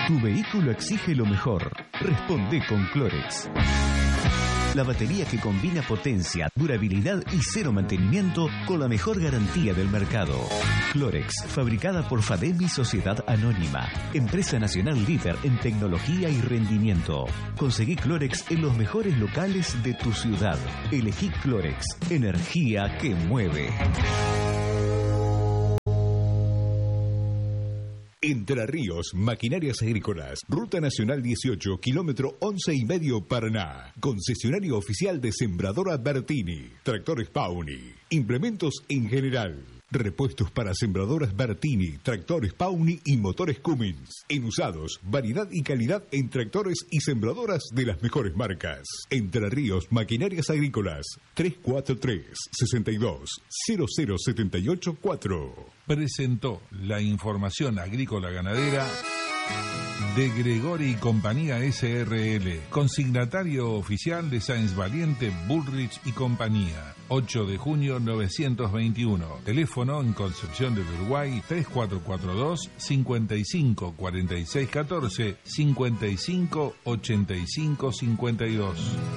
Tu vehículo exige lo mejor. Responde con Clorex. La batería que combina potencia, durabilidad y cero mantenimiento con la mejor garantía del mercado. Clorex, fabricada por Fademi Sociedad Anónima, empresa nacional líder en tecnología y rendimiento. Conseguí Clorex en los mejores locales de tu ciudad. Elegí Clorex, energía que mueve. Entre Ríos, Maquinarias Agrícolas, Ruta Nacional 18, kilómetro 11,5 Paraná. Concesionario oficial de Sembradora Bertini, Tractores Pawny, implementos en general. Repuestos para sembradoras Bertini, tractores Pawny y motores Cummins. En usados, variedad y calidad en tractores y sembradoras de las mejores marcas. Entre Ríos, Maquinarias Agrícolas, 343-62-00784. Presentó la información agrícola ganadera de Gregori y Compañía SRL, consignatario oficial de Sáenz Valiente, Bullrich y Compañía. 8 de junio 921. Teléfono en Concepción del Uruguay 3442 55 46 14 55 85 52.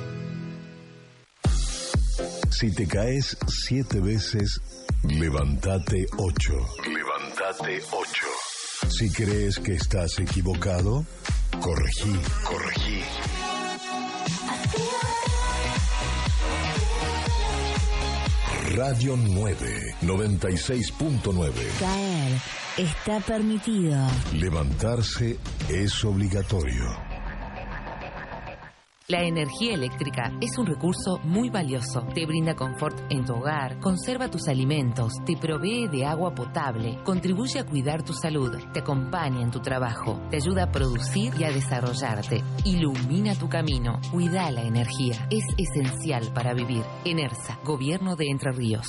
Si te caes 7 veces, levántate 8. Levántate 8. Si crees que estás equivocado, corregí. Radio 9, 96.9. Caer está permitido. Levantarse es obligatorio. La energía eléctrica es un recurso muy valioso. Te brinda confort en tu hogar, conserva tus alimentos, te provee de agua potable, contribuye a cuidar tu salud, te acompaña en tu trabajo, te ayuda a producir y a desarrollarte, ilumina tu camino, cuida la energía. Es esencial para vivir. ENERSA, Gobierno de Entre Ríos.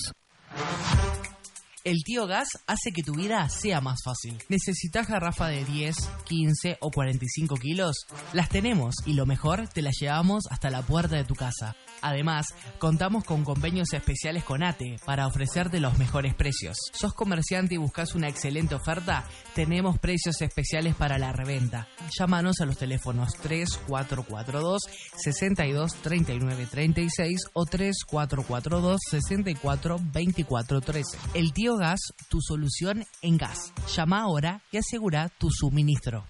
El Tío Gas hace que tu vida sea más fácil. ¿Necesitas garrafa de 10, 15 o 45 kilos? Las tenemos y lo mejor, te las llevamos hasta la puerta de tu casa. Además, contamos con convenios especiales con ATE para ofrecerte los mejores precios. ¿Sos comerciante y buscas una excelente oferta? Tenemos precios especiales para la reventa. Llámanos a los teléfonos 3442 62 39 36 o 3442 64 24 13. El Tío Gas, tu solución en gas. Llama ahora y asegura tu suministro.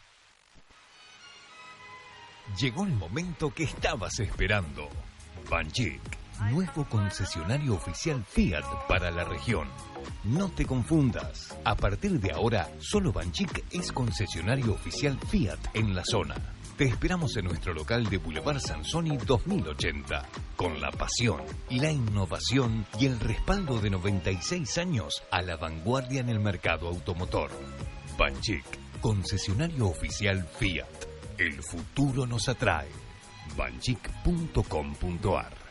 Llegó el momento que estabas esperando. Banchik, nuevo concesionario oficial Fiat para la región. No te confundas. A partir de ahora, solo Banchik es concesionario oficial Fiat en la zona. Te esperamos en nuestro local de Boulevard Sansoni 2080, con la pasión, la innovación y el respaldo de 96 años a la vanguardia en el mercado automotor. Banchik, concesionario oficial Fiat. El futuro nos atrae. banchik.com.ar.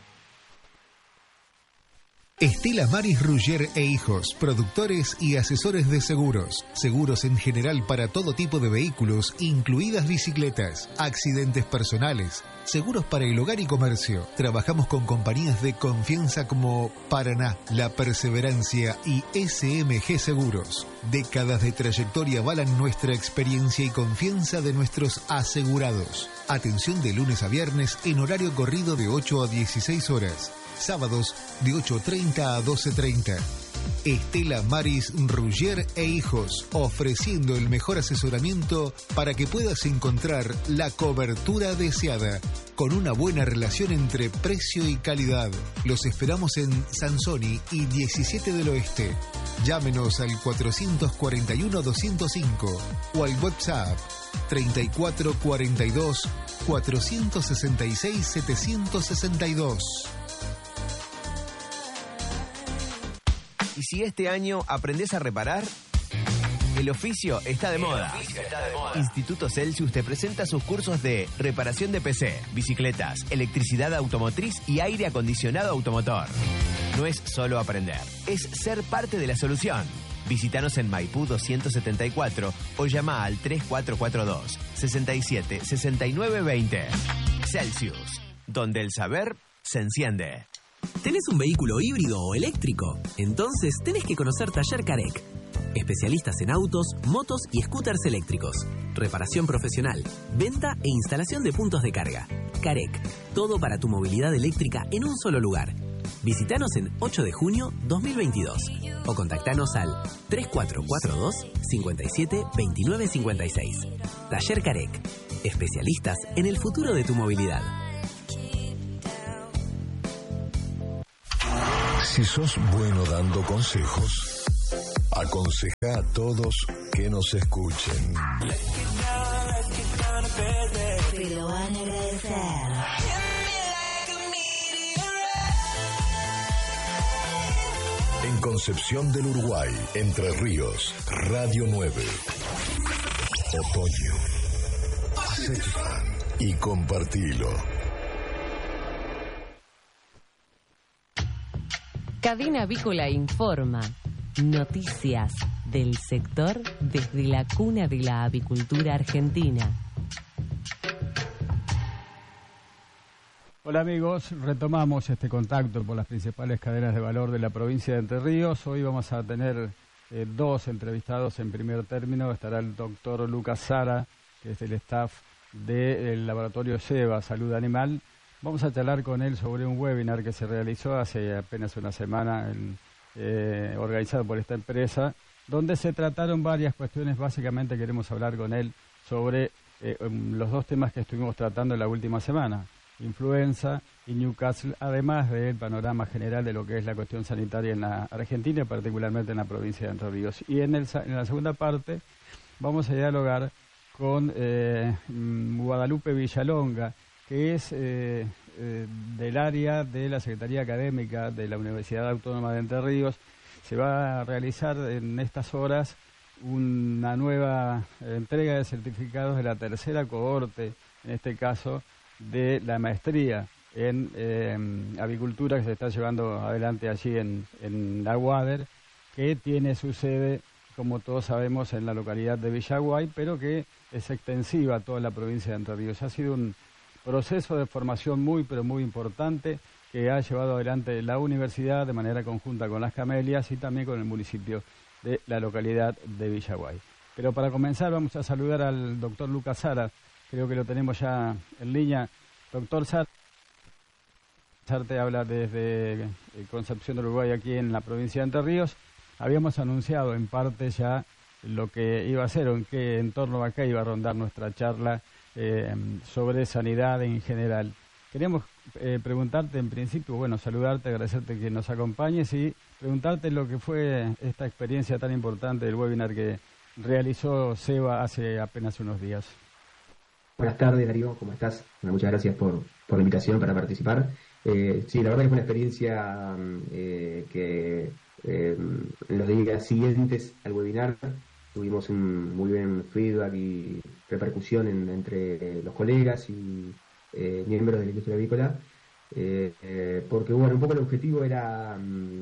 Estela Maris Ruggier e Hijos, productores y asesores de seguros. Seguros en general para todo tipo de vehículos, incluidas bicicletas, accidentes personales, seguros para el hogar y comercio. Trabajamos con compañías de confianza como Paraná, La Perseverancia y SMG Seguros. Décadas de trayectoria avalan nuestra experiencia y confianza de nuestros asegurados. Atención de lunes a viernes en horario corrido de 8 a 16 horas. Sábados de 8:30 a 12:30. Estela Maris Ruggier e Hijos, ofreciendo el mejor asesoramiento para que puedas encontrar la cobertura deseada, con una buena relación entre precio y calidad. Los esperamos en Sansoni y 17 del Oeste. Llámenos al 441-205 o al WhatsApp 3442 466 762. Y si este año aprendés a reparar, el oficio está de moda. Instituto Celsius te presenta sus cursos de reparación de PC, bicicletas, electricidad automotriz y aire acondicionado automotor. No es solo aprender, es ser parte de la solución. Visítanos en Maipú 274 o llama al 3442 67 69 20. Celsius, donde el saber se enciende. ¿Tenés un vehículo híbrido o eléctrico? Entonces tenés que conocer Taller Carec. Especialistas en autos, motos y scooters eléctricos. Reparación profesional, venta e instalación de puntos de carga. Carec, todo para tu movilidad eléctrica en un solo lugar. Visítanos en 8 de junio 2022 o contactanos al 3442 57 29 56. Taller Carec, especialistas en el futuro de tu movilidad. Si sos bueno dando consejos, aconseja a todos que nos escuchen. Te lo van a agradecer. En Concepción del Uruguay, Entre Ríos, Radio 9. Otoño. Hacete fan y compartilo. Cadena Avícola informa. Noticias del sector desde la cuna de la avicultura argentina. Hola amigos, retomamos este contacto por las principales cadenas de valor de la provincia de Entre Ríos. Hoy vamos a tener dos entrevistados en primer término. Estará el doctor Lucas Sara, que es del staff del laboratorio SEBA, Salud Animal. Vamos a charlar con él sobre un webinar que se realizó hace apenas una semana, organizado por esta empresa, donde se trataron varias cuestiones. Básicamente queremos hablar con él sobre los dos temas que estuvimos tratando en la última semana: influenza y Newcastle, además del panorama general de lo que es la cuestión sanitaria en la Argentina y particularmente en la provincia de Entre Ríos. Y en la segunda parte vamos a dialogar con Guadalupe Villalonga, que es del área de la Secretaría Académica de la Universidad Autónoma de Entre Ríos. Se va a realizar en estas horas una nueva entrega de certificados de la tercera cohorte, en este caso de la maestría en avicultura, que se está llevando adelante allí en la UADER, que tiene su sede, como todos sabemos, en la localidad de Villaguay, pero que es extensiva a toda la provincia de Entre Ríos. Ha sido un proceso de formación muy, pero muy importante que ha llevado adelante la universidad de manera conjunta con las Camelias y también con el municipio de la localidad de Villaguay. Pero para comenzar vamos a saludar al doctor Lucas Sara. Creo que lo tenemos ya en línea. Doctor Sara, te habla desde Concepción del Uruguay, aquí en la provincia de Entre Ríos. Habíamos anunciado en parte ya lo que iba a ser o en qué entorno acá iba a rondar nuestra charla sobre sanidad en general. Queríamos preguntarte en principio, saludarte, agradecerte que nos acompañes y preguntarte lo que fue esta experiencia tan importante del webinar que realizó SEBA hace apenas unos días. Buenas tardes, Darío, ¿cómo estás? Bueno, muchas gracias por la invitación para participar. Sí, la verdad que fue una experiencia que en los días siguientes al webinar tuvimos un muy buen feedback y repercusión entre los colegas y miembros de la industria avícola, porque un poco el objetivo era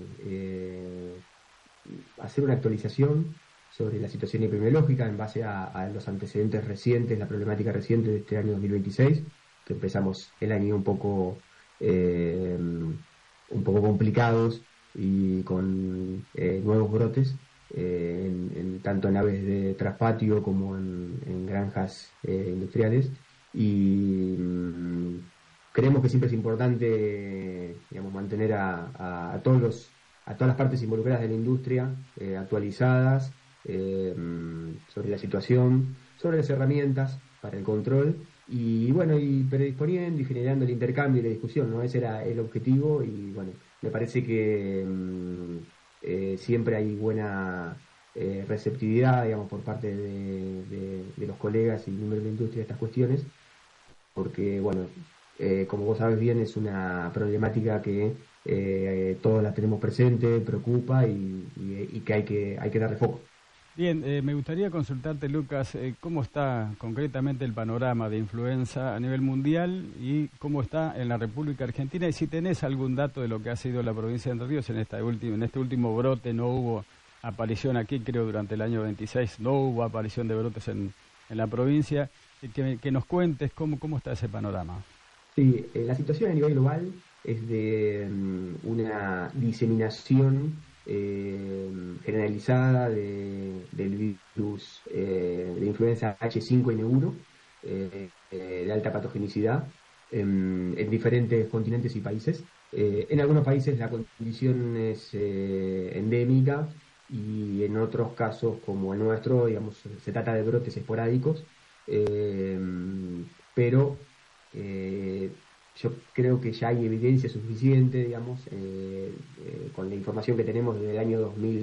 hacer una actualización sobre la situación epidemiológica en base a los antecedentes recientes, la problemática reciente de este año 2026, que empezamos el año un poco complicados y con nuevos brotes, tanto en aves de traspatio como en granjas industriales, y creemos que siempre es importante, mantener a todas las partes involucradas de la industria actualizadas sobre la situación, sobre las herramientas para el control y predisponiendo y generando el intercambio y la discusión, ¿no? Ese era el objetivo y me parece que siempre hay buena receptividad, por parte de los colegas y miembros de la industria de estas cuestiones, porque, como vos sabes bien, es una problemática que todos la tenemos presente, preocupa y que hay que darle foco. Bien, me gustaría consultarte, Lucas, cómo está concretamente el panorama de influenza a nivel mundial y cómo está en la República Argentina, y si tenés algún dato de lo que ha sido la provincia de Entre Ríos en este último brote. No hubo aparición aquí, creo, durante el año 26, no hubo aparición de brotes en la provincia. Que nos cuentes cómo está ese panorama. Sí, la situación a nivel global es de una diseminación generalizada del virus de influenza H5N1 de alta patogenicidad en diferentes continentes y países. En algunos países la condición es endémica y en otros casos, como el nuestro, digamos, se trata de brotes esporádicos, pero yo creo que ya hay evidencia suficiente, digamos, con la información que tenemos desde el año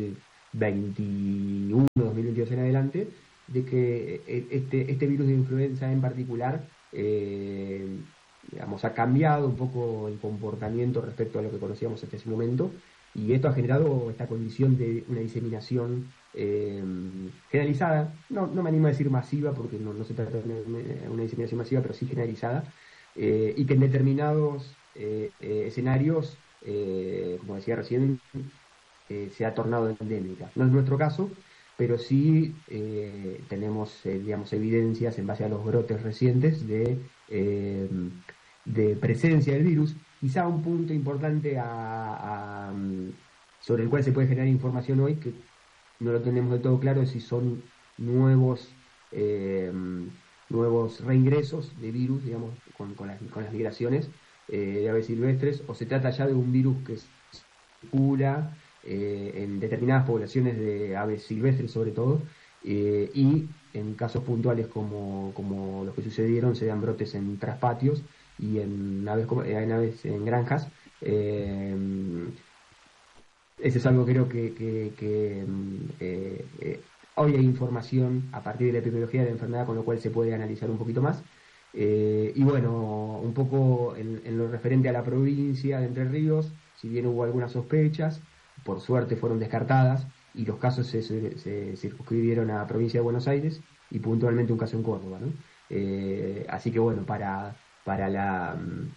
2021, 2022 en adelante, de que este virus de influenza en particular, digamos, ha cambiado un poco el comportamiento respecto a lo que conocíamos hasta ese momento, y esto ha generado esta condición de una diseminación generalizada, no me animo a decir masiva, porque no se trata de una diseminación masiva, pero sí generalizada, y que en determinados escenarios, como decía recién, se ha tornado endémica. No es nuestro caso, pero sí tenemos, digamos, evidencias en base a los brotes recientes de presencia del virus. Quizá un punto importante sobre el cual se puede generar información hoy, que no lo tenemos del todo claro, es si son nuevos reingresos de virus, digamos, con las migraciones de aves silvestres, o se trata ya de un virus que circula en determinadas poblaciones de aves silvestres sobre todo, y en casos puntuales como los que sucedieron se dan brotes en traspatios y en aves en granjas. Eso es algo que creo que hoy hay información a partir de la epidemiología de la enfermedad, con lo cual se puede analizar un poquito más. Y bueno, un poco en lo referente a la provincia de Entre Ríos, si bien hubo algunas sospechas, por suerte fueron descartadas y los casos se circunscribieron a la provincia de Buenos Aires y puntualmente un caso en Córdoba, ¿no? Así que bueno, para la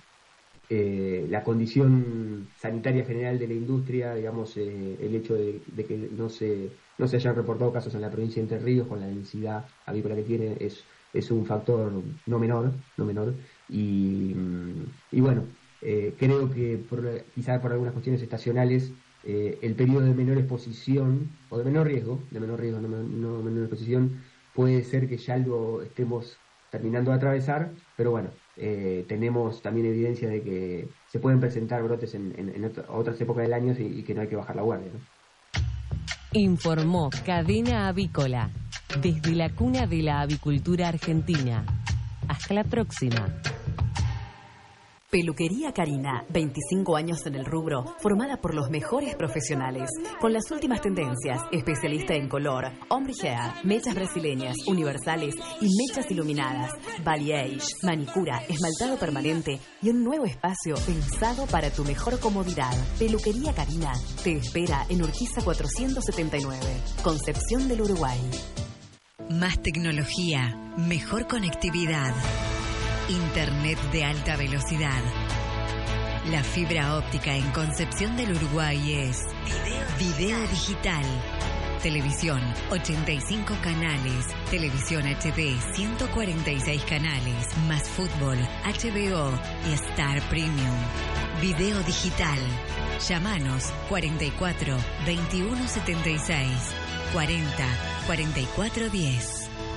condición sanitaria general de la industria, digamos, el hecho de que no se hayan reportado casos en la provincia de Entre Ríos con la densidad avícola que tiene es un factor no menor, y bueno, creo que quizás por algunas cuestiones estacionales el periodo de menor exposición o de menor riesgo, no menor exposición, puede ser que ya lo estemos terminando de atravesar, pero bueno, tenemos también evidencia de que se pueden presentar brotes en otras épocas del año y que no hay que bajar la guardia, ¿no? Informó Cadena Avícola, desde la cuna de la avicultura argentina. Hasta la próxima. Peluquería Karina, 25 años en el rubro, formada por los mejores profesionales, con las últimas tendencias, especialista en color, ombre hair, mechas brasileñas, universales y mechas iluminadas, balayage, manicura, esmaltado permanente y un nuevo espacio pensado para tu mejor comodidad. Peluquería Karina te espera en Urquiza 479, Concepción del Uruguay. Más tecnología, mejor conectividad. Internet de alta velocidad. La fibra óptica en Concepción del Uruguay es Video Digital. Televisión, 85 canales. Televisión HD, 146 canales. Más fútbol, HBO y Star Premium. Video Digital. Llámanos 44 21 76 40 44 10.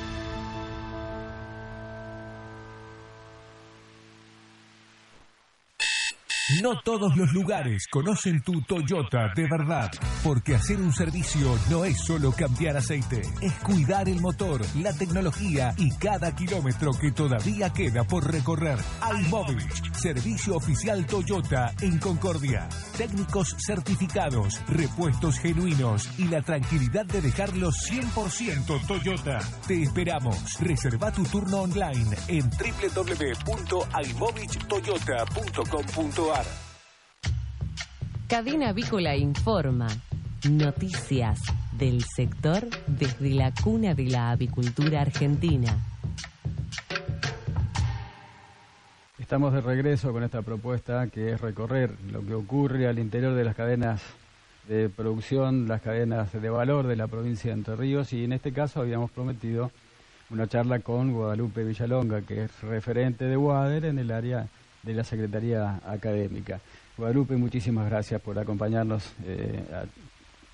No todos los lugares conocen tu Toyota de verdad, porque hacer un servicio no es solo cambiar aceite, es cuidar el motor, la tecnología y cada kilómetro que todavía queda por recorrer. iMobilich, servicio oficial Toyota en Concordia. Técnicos certificados, repuestos genuinos y la tranquilidad de dejarlos 100% Toyota. Te esperamos. Reserva tu turno online en www.imovichtoyota.com.ar. Cadena Avícola informa. Noticias del sector desde la cuna de la avicultura argentina. Estamos de regreso con esta propuesta que es recorrer lo que ocurre al interior de las cadenas de producción, las cadenas de valor de la provincia de Entre Ríos, y en este caso habíamos prometido una charla con Guadalupe Villalonga, que es referente de WADER en el área de la Secretaría Académica. Guadalupe, muchísimas gracias por acompañarnos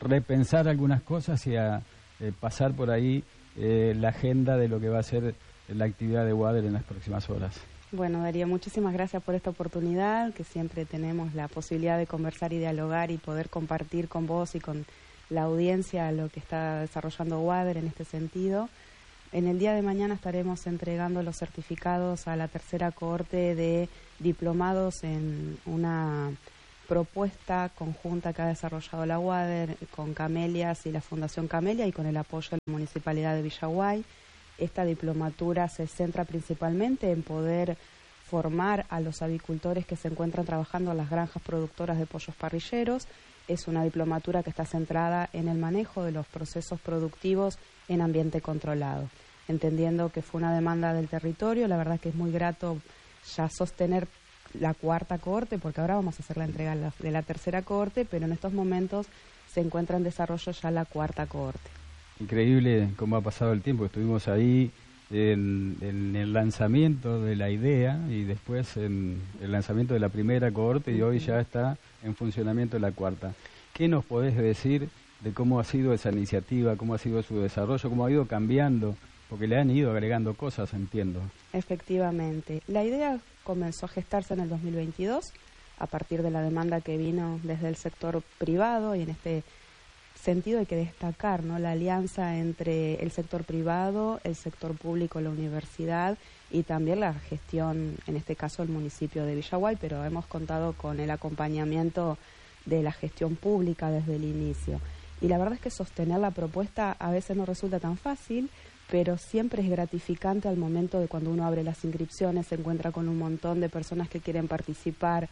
repensar algunas cosas y a pasar por ahí la agenda de lo que va a ser la actividad de WADER en las próximas horas. Bueno, Darío, muchísimas gracias por esta oportunidad, que siempre tenemos la posibilidad de conversar y dialogar y poder compartir con vos y con la audiencia lo que está desarrollando WADER en este sentido. En el día de mañana estaremos entregando los certificados a la tercera cohorte de diplomados en una propuesta conjunta que ha desarrollado la WADER con Camelias y la Fundación Camelia y con el apoyo de la Municipalidad de Villaguay. Esta diplomatura se centra principalmente en poder formar a los avicultores que se encuentran trabajando en las granjas productoras de pollos parrilleros. Es una diplomatura que está centrada en el manejo de los procesos productivos en ambiente controlado. Entendiendo que fue una demanda del territorio, la verdad que es muy grato ya sostener la cuarta cohorte, porque ahora vamos a hacer la entrega de la tercera cohorte, pero en estos momentos se encuentra en desarrollo ya la cuarta cohorte. Increíble cómo ha pasado el tiempo. Estuvimos ahí en el lanzamiento de la idea y después en el lanzamiento de la primera cohorte y hoy ya está en funcionamiento la cuarta. ¿Qué nos podés decir de cómo ha sido esa iniciativa, cómo ha sido su desarrollo, cómo ha ido cambiando? Porque le han ido agregando cosas, entiendo. Efectivamente. La idea comenzó a gestarse en el 2022 a partir de la demanda que vino desde el sector privado y en este sentido hay que destacar, ¿no?, la alianza entre el sector privado, el sector público, la universidad y también la gestión, en este caso el municipio de Villaguay, pero hemos contado con el acompañamiento de la gestión pública desde el inicio. Y la verdad es que sostener la propuesta a veces no resulta tan fácil, pero siempre es gratificante al momento de cuando uno abre las inscripciones, se encuentra con un montón de personas que quieren participar.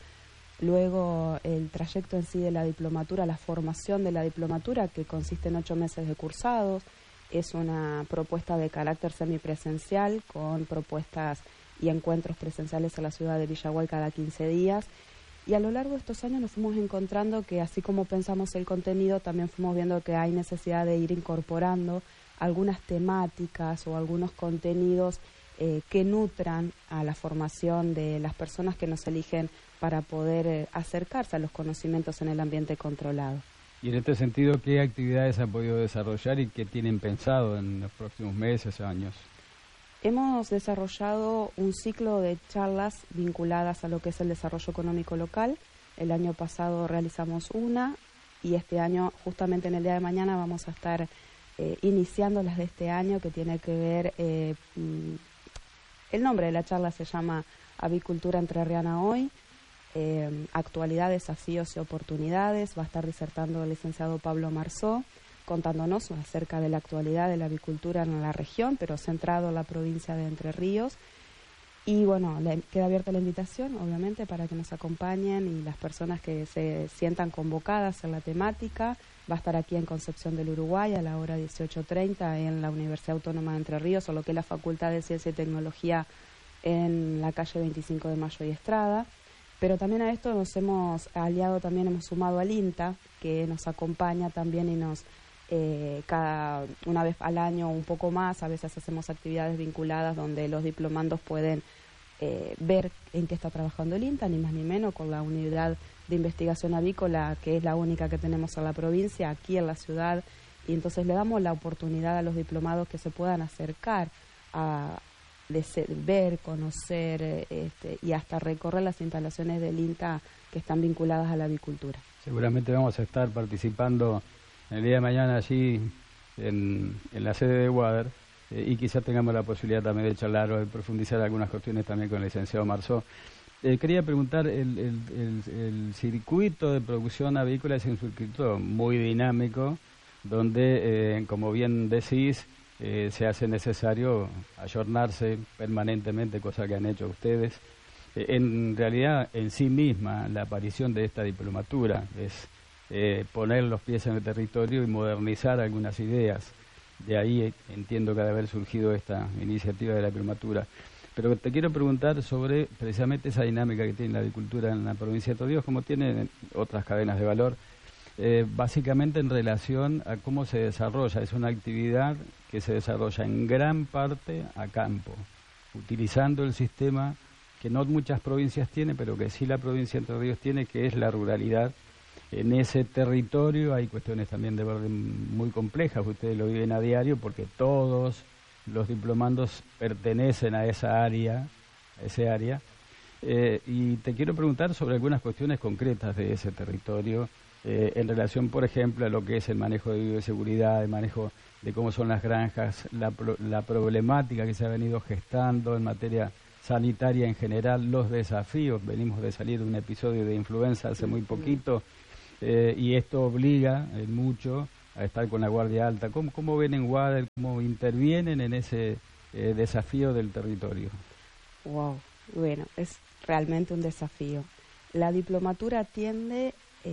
Luego el trayecto en sí de la diplomatura, la formación de la diplomatura, que consiste en 8 meses de cursados, es una propuesta de carácter semipresencial con propuestas y encuentros presenciales en la ciudad de Villaguay cada 15 días. Y a lo largo de estos años nos fuimos encontrando que así como pensamos el contenido, también fuimos viendo que hay necesidad de ir incorporando algunas temáticas o algunos contenidos que nutran a la formación de las personas que nos eligen para poder acercarse a los conocimientos en el ambiente controlado. Y en este sentido, ¿qué actividades han podido desarrollar y qué tienen pensado en los próximos meses o años? Hemos desarrollado un ciclo de charlas vinculadas a lo que es el desarrollo económico local. El año pasado realizamos una y este año, justamente en el día de mañana, vamos a estar iniciando las de este año, que tiene que ver, el nombre de la charla se llama Avicultura Entrerriana Hoy, actualidad, desafíos y oportunidades. Va a estar disertando el licenciado Pablo Marzó, contándonos acerca de la actualidad de la avicultura en la región, pero centrado en la provincia de Entre Ríos. Y bueno, queda abierta la invitación, obviamente, para que nos acompañen y las personas que se sientan convocadas en la temática. Va a estar aquí en Concepción del Uruguay a la hora 18:30 en la Universidad Autónoma de Entre Ríos, o lo que es la Facultad de Ciencia y Tecnología en la calle 25 de Mayo y Estrada. Pero también a esto nos hemos aliado, también hemos sumado al INTA, que nos acompaña también y nos cada una vez al año un poco más, a veces hacemos actividades vinculadas donde los diplomandos pueden ver en qué está trabajando el INTA, ni más ni menos, con la unidad de investigación avícola, que es la única que tenemos en la provincia, aquí en la ciudad, y entonces le damos la oportunidad a los diplomados que se puedan acercar a ver, conocer y hasta recorrer las instalaciones del INTA que están vinculadas a la avicultura. Seguramente vamos a estar participando el día de mañana allí en la sede de WADER y quizá tengamos la posibilidad también de charlar o de profundizar algunas cuestiones también con el licenciado Marzó. Quería preguntar, el circuito de producción avícola es un circuito muy dinámico donde, como bien decís, se hace necesario ayornarse permanentemente, cosa que han hecho ustedes. En realidad, en sí misma, la aparición de esta diplomatura es poner los pies en el territorio y modernizar algunas ideas. De ahí entiendo que ha de haber surgido esta iniciativa de la diplomatura. Pero te quiero preguntar sobre precisamente esa dinámica que tiene la avicultura en la provincia de Entre Ríos, como tienen otras cadenas de valor, básicamente en relación a cómo se desarrolla. Es una actividad que se desarrolla en gran parte a campo, utilizando el sistema que no muchas provincias tienen, pero que sí la provincia de Entre Ríos tiene, que es la ruralidad, En ese territorio hay cuestiones también de verde muy complejas, ustedes lo viven a diario porque todos los diplomandos pertenecen a esa área, y te quiero preguntar sobre algunas cuestiones concretas de ese territorio, en relación, por ejemplo, a lo que es el manejo de bioseguridad, el manejo de cómo son las granjas, la problemática que se ha venido gestando en materia sanitaria en general, los desafíos. Venimos de salir de un episodio de influenza hace muy poquito, y esto obliga mucho a estar con la guardia alta. ¿Cómo ven en WADER, cómo intervienen en ese desafío del territorio? Wow, bueno, es realmente un desafío. La diplomatura atiende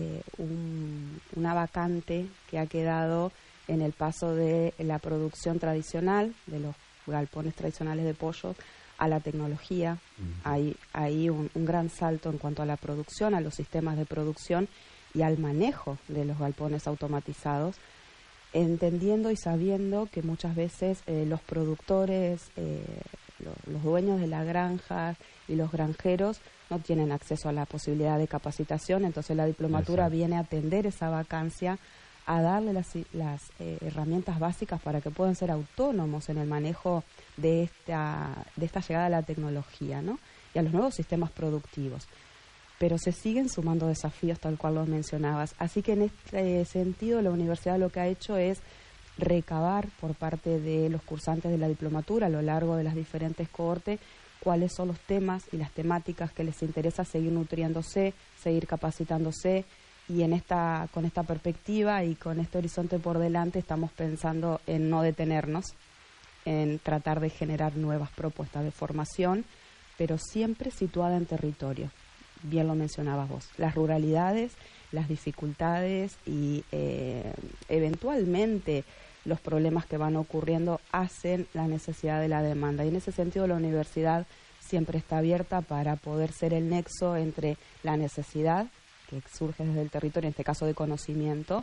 una vacante que ha quedado en el paso de la producción tradicional, de los galpones tradicionales de pollo, a la tecnología. Hay un gran salto en cuanto a la producción, a los sistemas de producción y al manejo de los galpones automatizados, entendiendo y sabiendo que muchas veces los productores, los dueños de la granja y los granjeros no tienen acceso a la posibilidad de capacitación, entonces la diplomatura viene a atender esa vacancia, a darle las herramientas básicas para que puedan ser autónomos en el manejo de esta llegada a la tecnología, ¿no? Y a los nuevos sistemas productivos. Pero se siguen sumando desafíos, tal cual lo mencionabas. Así que en este sentido la universidad lo que ha hecho es recabar por parte de los cursantes de la diplomatura a lo largo de las diferentes cohortes cuáles son los temas y las temáticas que les interesa seguir nutriéndose, seguir capacitándose, y con esta perspectiva y con este horizonte por delante estamos pensando en no detenernos, en tratar de generar nuevas propuestas de formación, pero siempre situada en territorio. Bien lo mencionabas vos, las ruralidades, las dificultades y eventualmente los problemas que van ocurriendo hacen la necesidad de la demanda, y en ese sentido la universidad siempre está abierta para poder ser el nexo entre la necesidad que surge desde el territorio, en este caso de conocimiento,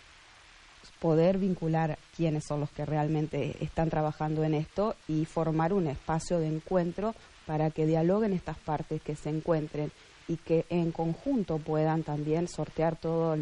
poder vincular quiénes son los que realmente están trabajando en esto y formar un espacio de encuentro para que dialoguen estas partes, que se encuentren y que en conjunto puedan también sortear todas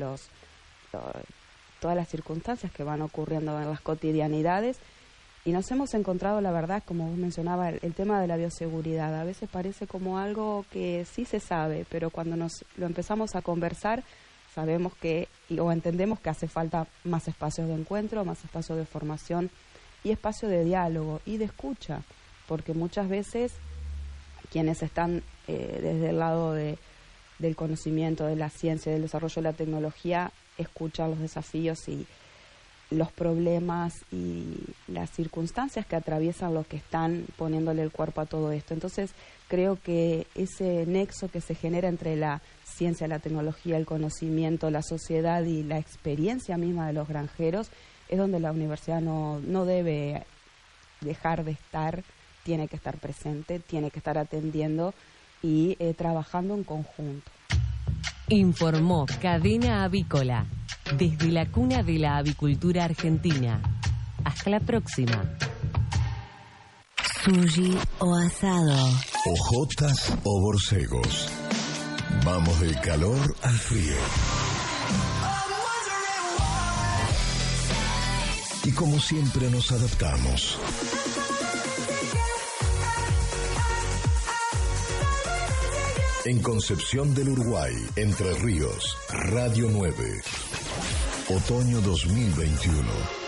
las circunstancias que van ocurriendo en las cotidianidades. Y nos hemos encontrado, la verdad, como vos mencionabas, el tema de la bioseguridad. A veces parece como algo que sí se sabe, pero cuando lo empezamos a conversar, sabemos o entendemos que hace falta más espacios de encuentro, más espacios de formación y espacio de diálogo y de escucha, porque muchas veces quienes están desde el lado del conocimiento, de la ciencia, del desarrollo de la tecnología, escuchan los desafíos y los problemas y las circunstancias que atraviesan los que están poniéndole el cuerpo a todo esto. Entonces, creo que ese nexo que se genera entre la ciencia, la tecnología, el conocimiento, la sociedad y la experiencia misma de los granjeros es donde la universidad no debe dejar de estar, tiene que estar presente, tiene que estar atendiendo y trabajando en conjunto. Informó Cadena Avícola, desde la cuna de la avicultura argentina. Hasta la próxima. Sushi o asado. Ojotas o borcegos. Vamos del calor al frío. Y como siempre nos adaptamos. En Concepción del Uruguay, Entre Ríos, Radio 9. Otoño 2021.